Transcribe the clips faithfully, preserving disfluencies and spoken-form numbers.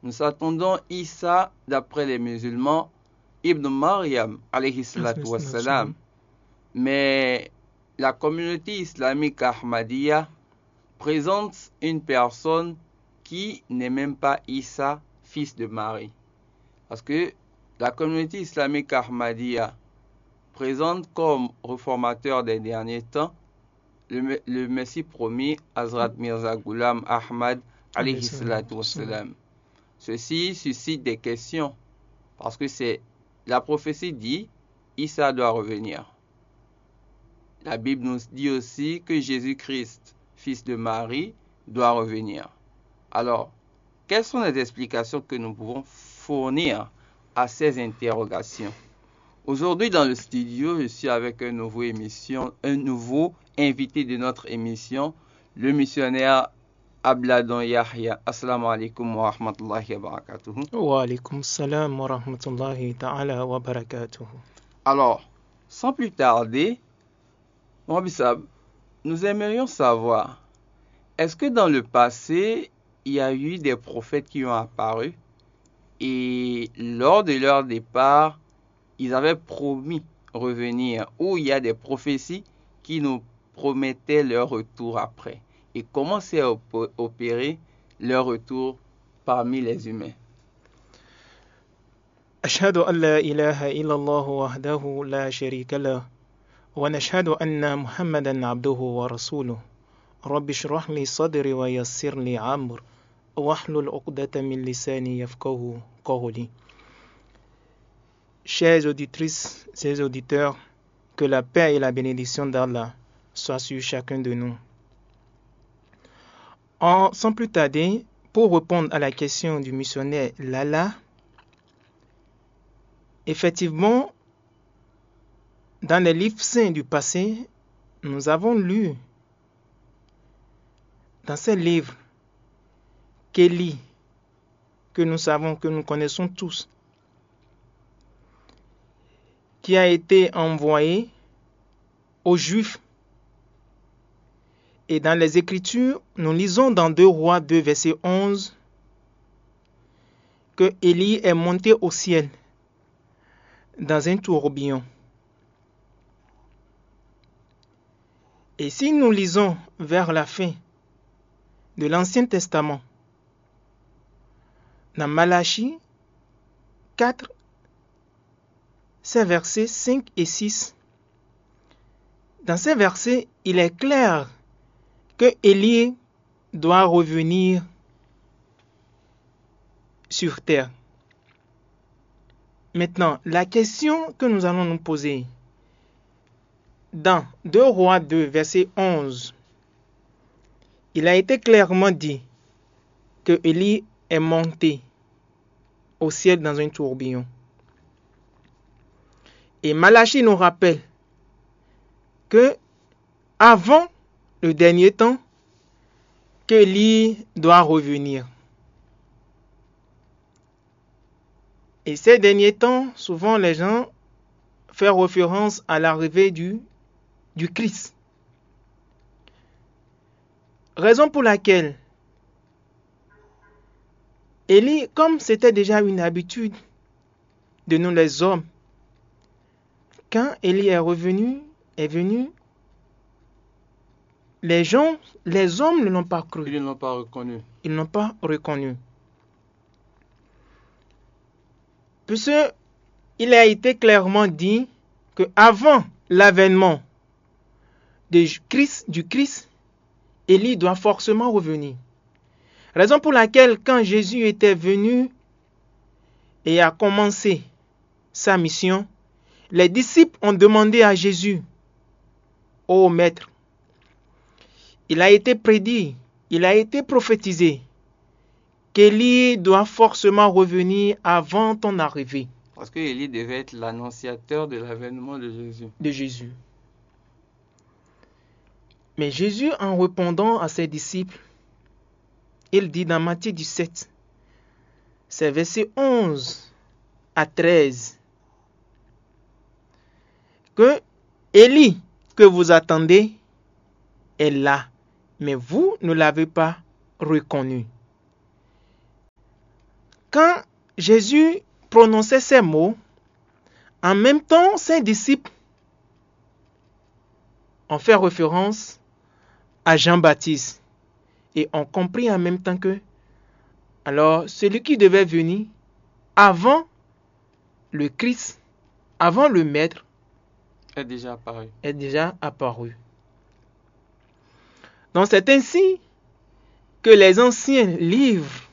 Nous attendons Issa, d'après les musulmans, Ibn Maryam, alayhi salatu wassalam. Mais la communauté islamique Ahmadiyya présente une personne qui n'est même pas Issa, fils de Marie. Parce que la communauté islamique Ahmadiyya présente comme réformateur des derniers temps le, le Messie promis, Hazrat Mirza Ghulam Ahmad, alayhi salatu wassalam. Ceci suscite des questions, parce que c'est la prophétie dit, Issa doit revenir. La Bible nous dit aussi que Jésus-Christ, fils de Marie, doit revenir. Alors, quelles sont les explications que nous pouvons fournir à ces interrogations? Aujourd'hui, dans le studio, je suis avec un nouveau, émission, un nouveau invité de notre émission, le missionnaire Abladon Yahya. Assalamu alaikum wa rahmatullahi wa barakatuh. Wa alaikum salam wa rahmatullahi ta'ala wa barakatuh. Alors, sans plus tarder, Mouabissab, nous aimerions savoir, est-ce que dans le passé, il y a eu des prophètes qui ont apparu et lors de leur départ, ils avaient promis revenir, ou il y a des prophéties qui nous promettaient leur retour après? Et comment s'est opéré leur retour parmi les humains? أشهد أن لا إله إلا الله وحده لا شريك له ونشهد أن محمدا عبده ورسوله رب اشرح لي صدري ويسر لي أمري واحلل عقدة من لساني يفقهوا قولي. Chères auditrices et auditeurs, que la paix et la bénédiction d'Allah soient sur chacun de nous. En, sans plus tarder, pour répondre à la question du missionnaire Lala, effectivement, dans les livres saints du passé, nous avons lu dans ces livres qu'Élie, que nous savons, que nous connaissons tous, qui a été envoyé aux Juifs. Et dans les Écritures, nous lisons dans deux Rois deux, verset onze, que Élie est monté au ciel dans un tourbillon. Et si nous lisons vers la fin de l'Ancien Testament, dans Malachie quatre, ces versets cinq et six, dans ces versets, il est clair que Élie doit revenir sur terre. Maintenant, la question que nous allons nous poser, dans deux Rois deux, verset onze, il a été clairement dit que Élie est monté au ciel dans un tourbillon. Et Malachie nous rappelle que avant le dernier temps, qu'Élie doit revenir. Et ces derniers temps, souvent les gens font référence à l'arrivée du, du Christ. Raison pour laquelle Élie, comme c'était déjà une habitude de nous les hommes, quand Élie est revenu, est venu, les gens, les hommes ne l'ont pas cru. Ils ne l'ont pas reconnu. Ils n'ont pas reconnu. Puisque il a été clairement dit que avant l'avènement de Christ, du Christ, Élie doit forcément revenir. Raison pour laquelle quand Jésus était venu et a commencé sa mission, les disciples ont demandé à Jésus, ô Maître, il a été prédit, il a été prophétisé qu'Élie doit forcément revenir avant ton arrivée. Parce que Élie devait être l'annonciateur de l'avènement de Jésus. De Jésus. Mais Jésus, en répondant à ses disciples, il dit dans Matthieu dix-sept, c'est verset onze à treize, que Élie que vous attendez est là, mais vous ne l'avez pas reconnu. quand Jésus prononçait ces mots, en même temps, ses disciples ont fait référence à Jean-Baptiste et ont compris en même temps que alors celui qui devait venir avant le Christ, avant le Maître, est déjà apparu. Est déjà apparu. Donc c'est ainsi que les anciens livres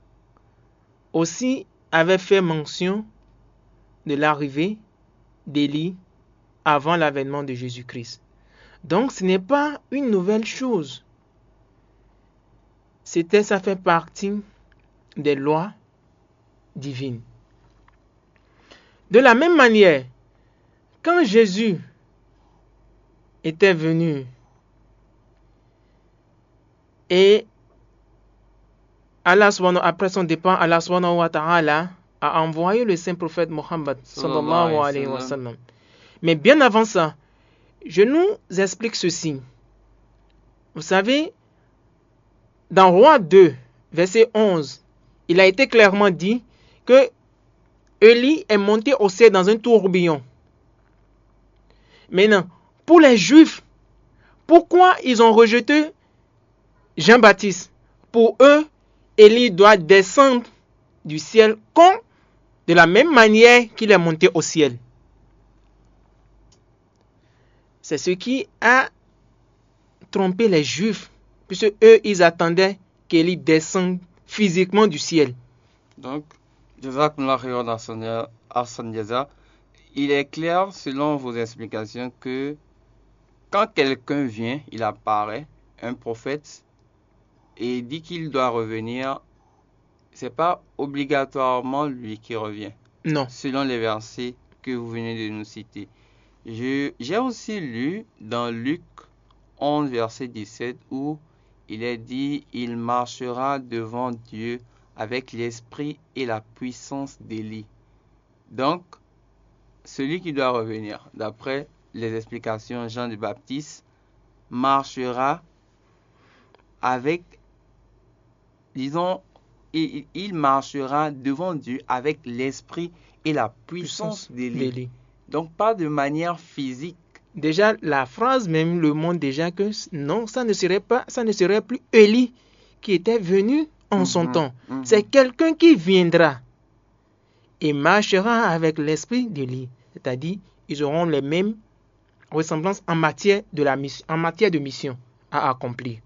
aussi avaient fait mention de l'arrivée d'Élie avant l'avènement de Jésus-Christ. Donc ce n'est pas une nouvelle chose. C'était, ça fait partie des lois divines. De la même manière, quand Jésus était venu et Allah, après son départ, Allah subhanahu wa ta'ala a envoyé le saint prophète Mohammed sallallahu alayhi wa sallam. Mais bien avant ça, je nous explique ceci. Vous savez, dans Roi deux, verset onze, il a été clairement dit que Élie est monté au ciel dans un tourbillon. Maintenant, pour les Juifs, pourquoi ils ont rejeté Jean-Baptiste? Pour eux, Élie doit descendre du ciel comme de la même manière qu'il est monté au ciel. C'est ce qui a trompé les Juifs, puisque eux, ils attendaient qu'Élie descende physiquement du ciel. Donc, il est clair, selon vos explications, que quand quelqu'un vient, il apparaît, un prophète, et dit qu'il doit revenir, c'est pas obligatoirement lui qui revient. Non. Selon les versets que vous venez de nous citer. Je, j'ai aussi lu dans Luc onze, verset dix-sept, où il est dit « Il marchera devant Dieu avec l'esprit et la puissance d'Élie ». Donc, celui qui doit revenir, d'après les explications Jean de Baptiste, marchera avec, disons, il, il marchera devant Dieu avec l'esprit et la puissance, puissance d'Élie. Donc, pas de manière physique. Déjà, la phrase même le montre déjà que non, ça ne serait pas, ça ne serait plus Élie qui était venu en mm-hmm, son temps. Mm-hmm. C'est quelqu'un qui viendra et marchera avec l'esprit d'Élie. C'est-à-dire, ils auront les mêmes ressemblances en matière de la mission, en matière de mission à accomplir.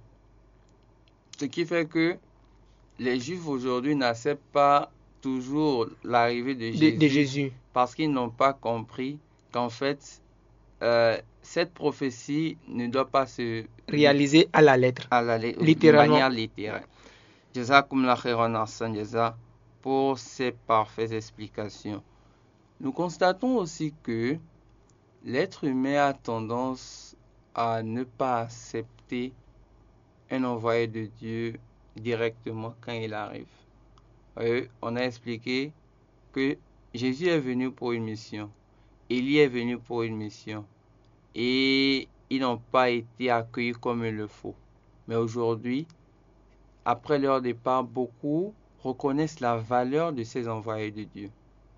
Ce qui fait que les Juifs aujourd'hui n'acceptent pas toujours l'arrivée de Jésus, de, de Jésus. Parce qu'ils n'ont pas compris qu'en fait, euh, cette prophétie ne doit pas se réaliser à la lettre, à la lettre littéralement. De manière littéraire. Jazakumullah khairan Hassan Jaza pour ces parfaites explications. Nous constatons aussi que l'être humain a tendance à ne pas accepter un envoyé de Dieu directement quand il arrive. Euh, on a expliqué que Jésus est venu pour une mission. Élie est venu pour une mission. Et ils n'ont pas été accueillis comme il le faut. Mais aujourd'hui, après leur départ, beaucoup reconnaissent la valeur de ces envoyés de Dieu.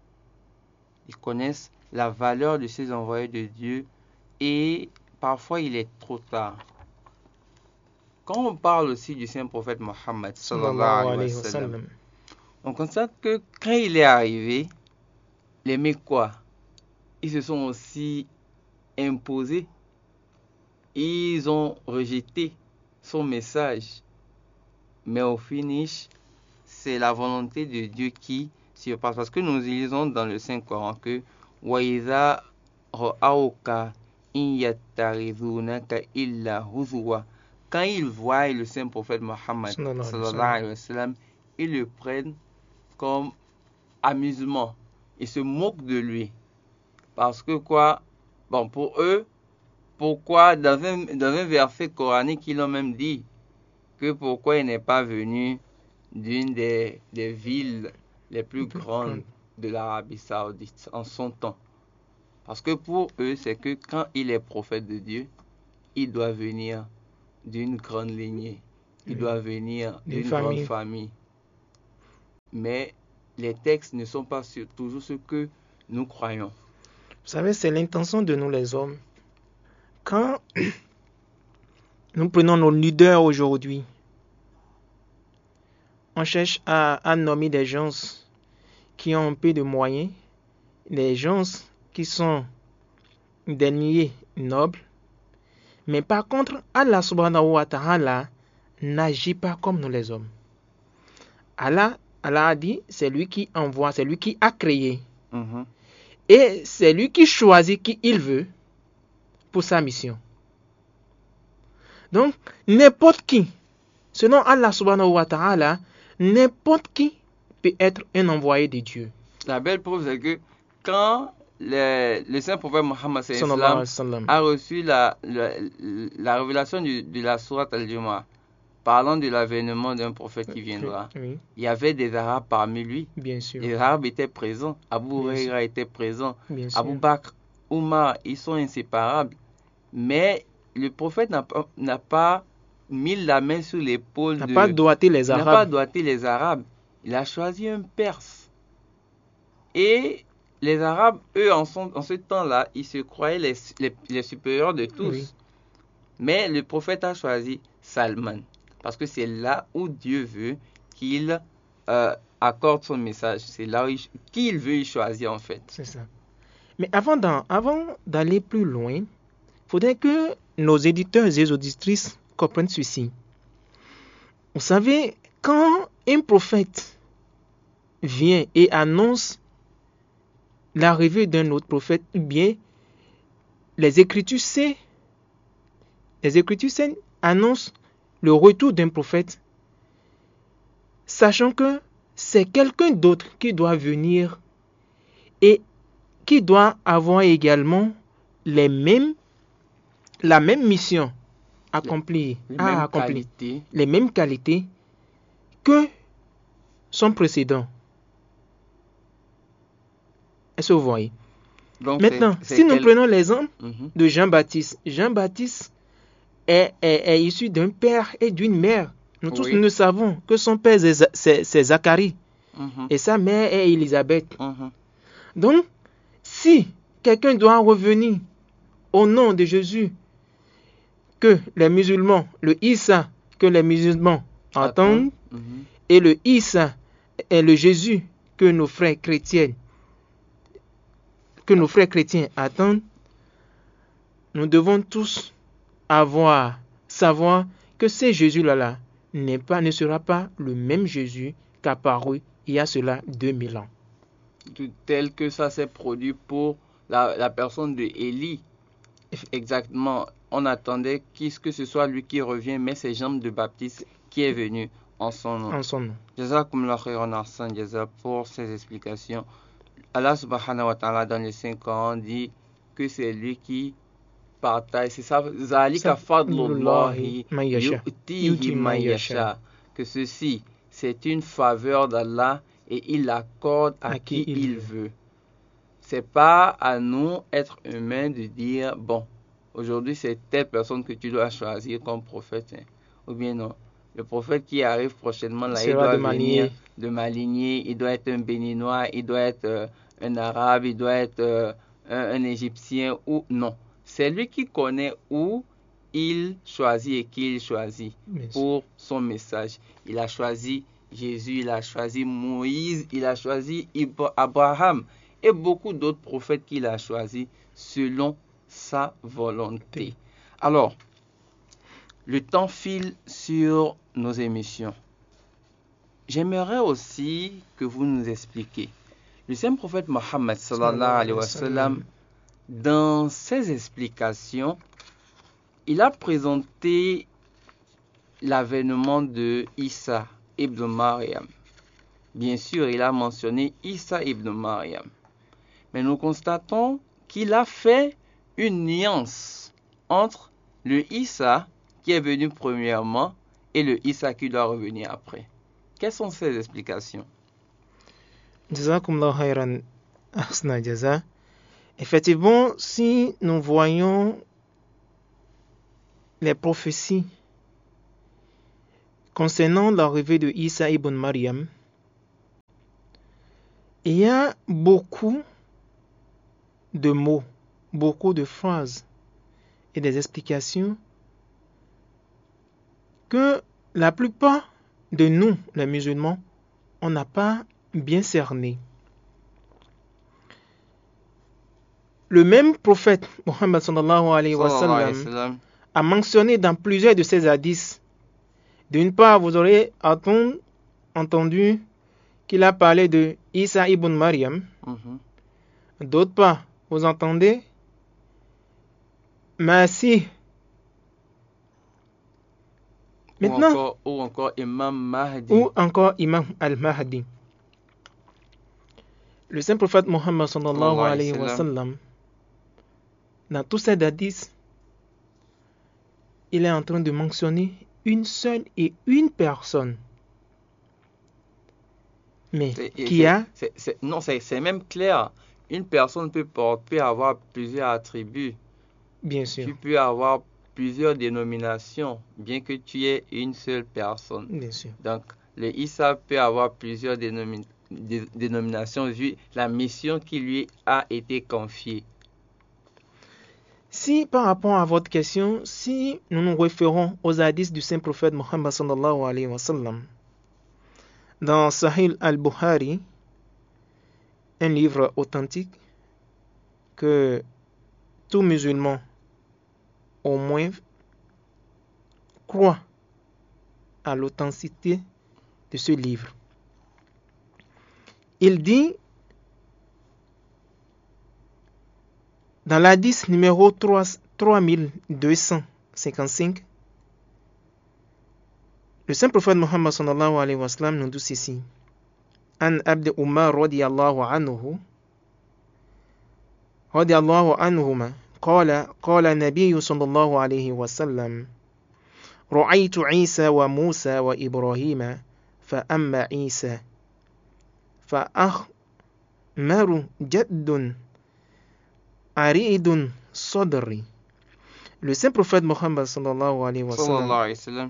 Ils connaissent la valeur de ces envoyés de Dieu et parfois il est trop tard. Quand on parle aussi du saint prophète Mohammed, sallallahu alayhi wa sallam, on constate que quand il est arrivé, les Mécois, ils se sont aussi imposés. Ils ont rejeté son message. Mais au finish, c'est la volonté de Dieu qui surpasse. Parce que nous lisons dans le Saint-Coran que وَإِذَا رَأَوْكَ إِن يَتَّخِذُونَكَ إِلَّا هُزُوًا. Quand ils voient le saint prophète Mohammed, sallallahu alayhi wa sallam, ils le prennent comme amusement. Ils se moquent de lui. Parce que quoi? Bon, pour eux, pourquoi, dans un, dans un verset coranique, ils ont même dit que pourquoi il n'est pas venu d'une des, des villes les plus grandes de l'Arabie Saoudite en son temps. Parce que pour eux, c'est que quand il est prophète de Dieu, il doit venir d'une grande lignée. Il oui. doit venir d'une grande famille. Mais les textes ne sont pas toujours ce que nous croyons. Vous savez, c'est l'intention de nous les hommes. Quand nous prenons nos leaders aujourd'hui, on cherche à, à nommer des gens qui ont un peu de moyens, des gens qui sont des niais nobles, mais par contre, Allah subhanahu wa ta'ala n'agit pas comme nous les hommes. Allah, Allah a dit, c'est lui qui envoie, c'est lui qui a créé. Mm-hmm. Et c'est lui qui choisit qui il veut pour sa mission. Donc, n'importe qui, selon Allah subhanahu wa ta'ala, n'importe qui peut être un envoyé de Dieu. La belle preuve, c'est que quand le, le saint prophète Mohammed a reçu la, la, la révélation du, de la sourate Al-Jumu'ah, parlant de l'avènement d'un prophète qui viendra, oui. Il y avait des Arabes parmi lui. Bien sûr. Les Arabes étaient présents. Abu Huraira était présent. Bien Abu sûr. Bakr, Omar, ils sont inséparables. Mais le prophète n'a pas, n'a pas mis la main sur l'épaule n'a de... pas doigté les Arabes. n'a pas doigté les Arabes. Il a choisi un Perse. Et les Arabes, eux, en, son, en ce temps-là, ils se croyaient les, les, les supérieurs de tous. Oui. Mais le prophète a choisi Salman. Parce que c'est là où Dieu veut qu'il euh, accorde son message. C'est là où il, qu'il veut y choisir en fait. C'est ça. Mais avant, d'en, avant d'aller plus loin, il faudrait que nos éditeurs et auditrices comprennent ceci. Vous savez, quand un prophète vient et annonce l'arrivée d'un autre prophète, ou bien les Écritures saintes, les Écritures saintes annoncent le retour d'un prophète, sachant que c'est quelqu'un d'autre qui doit venir et qui doit avoir également les mêmes, la même mission accomplie, les, à mêmes accomplir, qualités. les mêmes qualités que son précédent. Est-ce que vous voyez? Donc, maintenant, c'est, c'est si nous quel... prenons l'exemple mm-hmm. de Jean-Baptiste, Jean-Baptiste est, est, est issu d'un père et d'une mère. Nous tous, oui. nous savons que son père, c'est, c'est, c'est Zacharie. Mm-hmm. Et sa mère est Élisabeth. Mm-hmm. Donc, si quelqu'un doit revenir au nom de Jésus, que les musulmans, le Issa, que les musulmans entendent, mm-hmm. et le Issa est le Jésus que nos frères chrétiens, que nos frères chrétiens attendent, nous devons tous avoir, savoir que ce Jésus-là là, n'est pas, ne sera pas le même Jésus qu'apparu il y a cela deux mille ans. Tout tel que ça s'est produit pour la, la personne de Élie. Exactement. On attendait qu'est-ce que ce soit lui qui revient, mais c'est Jean de Baptiste qui est venu en son nom. En son nom. Jazakumullah khairan ahsan jaza pour ces explications. Allah subhanahu wa ta'ala dans les cinq ans dit que c'est lui qui partage, c'est ça, zalika fadlullahi yu'tihi man yasha, que ceci c'est une faveur d'Allah et il l'accorde à, à qui, qui il, il veut. C'est pas à nous, être humains, de dire bon, aujourd'hui c'est telle personne que tu dois choisir comme prophète, hein. Ou bien non. Le prophète qui arrive prochainement là, il doit venir de ma lignée, il doit être un béninois, il doit être euh, un arabe, il doit être euh, un, un égyptien ou non. C'est lui qui connaît où il choisit et qui il choisit pour son message. Il a choisi Jésus, il a choisi Moïse, il a choisi Abraham et beaucoup d'autres prophètes qu'il a choisis selon sa volonté. Alors, le temps file sur nos émissions. J'aimerais aussi que vous nous expliquiez. Le saint prophète Mohammed sallallahu alayhi wa sallam, dans ses explications, il a présenté l'avènement de Isa ibn Maryam. Bien sûr, il a mentionné Isa ibn Maryam. Mais nous constatons qu'il a fait une nuance entre le Isa qui est venu premièrement et le Isa qui doit revenir après. Quelles sont ces explications? Jazakumullah khairan ahsana jaza. Effectivement, si nous voyons les prophéties concernant l'arrivée de Isa ibn Maryam, il y a beaucoup de mots, beaucoup de phrases et des explications que la plupart de nous, les musulmans, on n'a pas bien cerné. Le même prophète, Mohammed sallallahu alayhi wa sallam, a mentionné dans plusieurs de ses hadiths. D'une part, vous aurez entendu qu'il a parlé de Isa ibn Maryam. Mm-hmm. D'autre part, vous entendez Masih. Maintenant, ou encore, ou encore Imam Mahdi. Ou encore Imam al-Mahdi. Le saint prophète Mohammed sallallahu alayhi wa sallam, dans tous ces hadiths, il est en train de mentionner une seule et une personne. Mais c'est, qui c'est, a... c'est, c'est, non, c'est, c'est même clair. Une personne peut, peut avoir plusieurs attributs. Bien sûr. Tu peux avoir plusieurs dénominations, bien que tu aies une seule personne. Bien sûr. Donc, le Issa peut avoir plusieurs dénomi- dé- dénominations vu la mission qui lui a été confiée. Si par rapport à votre question, si nous nous référons aux hadiths du saint prophète Mohammed sallallahu alayhi wa sallam, dans Sahih al-Bukhari, un livre authentique que tout musulman au moins croit à l'authenticité de ce livre. Il dit dans l'hadith numéro trois mille deux cent cinquante-cinq, le saint prophète Mohammed sallallahu alayhi wa sallam nous dit ceci: An Abd Umar radiyallahu anhu radiyallahu anhuma قال قال النبي صلى الله عليه وسلم رأيت عيسى وموسى وإبراهيم فأما عيسى فأخمر جد عريض صدري. Le saint prophète Mohammed sallallahu alayhi wa sallam,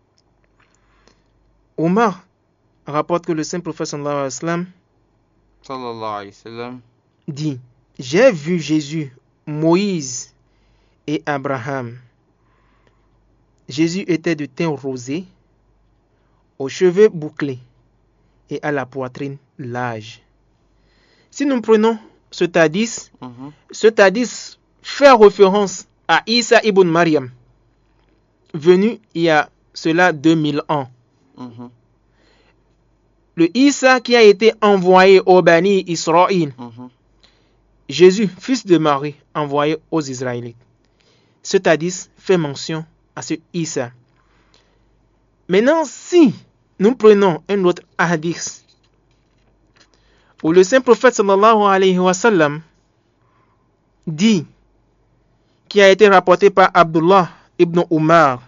Omar rapporte que le saint prophète sallallahu alayhi wa sallam dit: j'ai vu Jésus, Moïse et Abraham. Jésus était de teint rosé, aux cheveux bouclés et à la poitrine large. Si nous prenons ce hadith, mm-hmm. ce hadith fait référence à Isa ibn Maryam, venu il y a cela deux mille ans. Mm-hmm. Le Isa qui a été envoyé au Bani Israël. Mm-hmm. Jésus, fils de Marie, envoyé aux Israélites. Ce hadith fait mention à ce Isa. Maintenant, si nous prenons un autre hadith où le saint prophète sallallahu alayhi wa sallam dit, qui a été rapporté par Abdullah ibn Umar,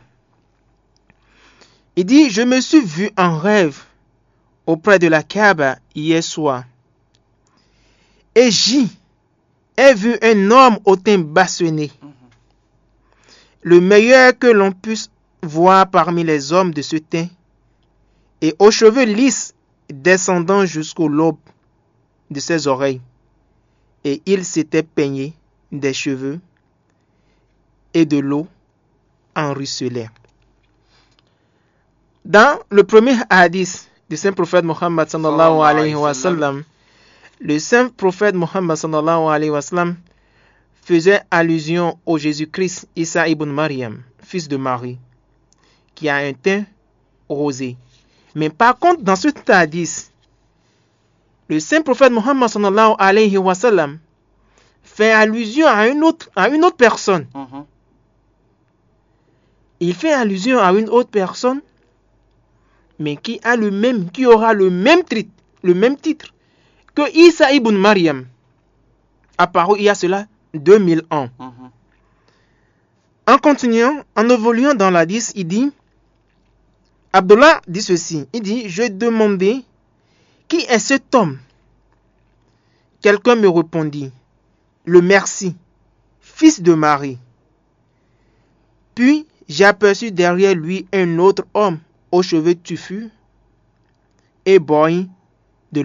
il dit: je me suis vu en rêve auprès de la Kaaba hier soir, et j'y ai vu un homme au teint bâtonné, mm-hmm. le meilleur que l'on puisse voir parmi les hommes de ce teint, et aux cheveux lisses descendant jusqu'au lobe de ses oreilles, et il s'était peigné des cheveux, et de l'eau en ruisselait. Dans le premier hadith du saint prophète Mohammed sallallahu alayhi wa sallam, le saint prophète Mohammed sallallahu alayhi wa sallam faisait allusion au Jésus-Christ, Isa ibn Maryam, fils de Marie, qui a un teint rosé. Mais par contre, dans ce hadith, le saint prophète Mohammed sallallahu alayhi wa sallam fait allusion à une autre, à une autre personne. Mm-hmm. Il fait allusion à une autre personne, mais qui a le même, qui aura le même titre, le même titre que Isa ibn Maryam, apparu il y a cela deux mille ans. Mm-hmm. En continuant, en évoluant dans l'hadith, il dit, Abdullah dit ceci, il dit: je demandais, qui est cet homme? Quelqu'un me répondit: le Merci, fils de Marie. Puis j'ai aperçu derrière lui un autre homme aux cheveux touffus et borgnés